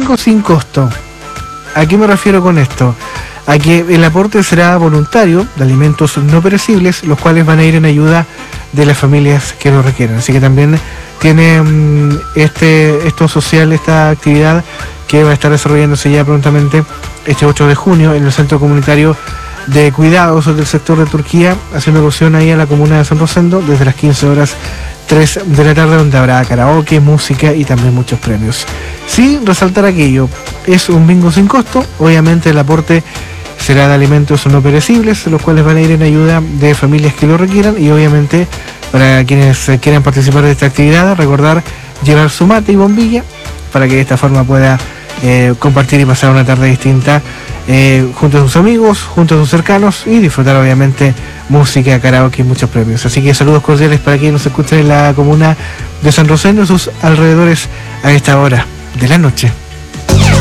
bingo sin costo. ¿A qué me refiero con esto? A que el aporte será voluntario de alimentos no perecibles, los cuales van a ir en ayuda de las familias que lo requieran. Así que también tiene esto social, esta actividad que va a estar desarrollándose ya prontamente este 8 de junio en el Centro Comunitario de Cuidados del sector de Turquía, haciendo alusión ahí a la comuna de San Rosendo, desde las 15 horas 3 de la tarde, donde habrá karaoke, música y también muchos premios. Sí, resaltar aquello, es un bingo sin costo, obviamente el aporte será de alimentos no perecibles, los cuales van a ir en ayuda de familias que lo requieran, y obviamente para quienes quieran participar de esta actividad, recordar llevar su mate y bombilla para que de esta forma pueda compartir y pasar una tarde distinta junto a sus amigos, junto a sus cercanos, y disfrutar obviamente música, karaoke y muchos premios. Así que saludos cordiales para quienes nos escuchan en la comuna de San Rosendo y sus alrededores a esta hora de la noche.